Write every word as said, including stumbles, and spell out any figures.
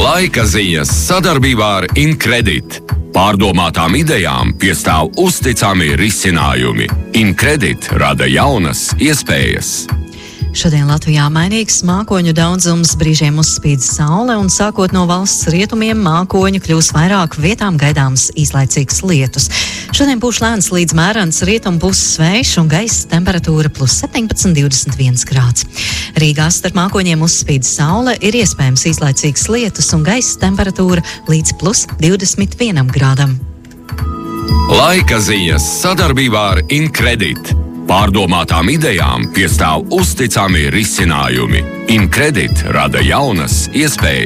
Laika ziņas sadarbībā ar Incredit. Pārdomātām idejām piestāv uzticami risinājumi. Incredit rada jaunas iespējas. Šodien Latvijā mainīgs mākoņu daudzums, brīžiem uzspīd saule un sākot no valsts rietumiem mākoņu kļūs vairāk, vietām gaidāms īslaicīgs lietus. Šodien būs lēns līdz mērens rietumu puses vējš un gaisa temperatūra plus septiņpadsmit līdz divdesmit viens grāds. Rīgā starp mākoņiem uzspīd saule, ir iespējams īslaicīgs lietus un gaisa temperatūra līdz plus divdesmit vienam grādam. Laika ziņas sadarbībā ar Incredit. Pārdomātām idejām piestāv uzticami risinājumi. Incredit rada jaunas iespējas.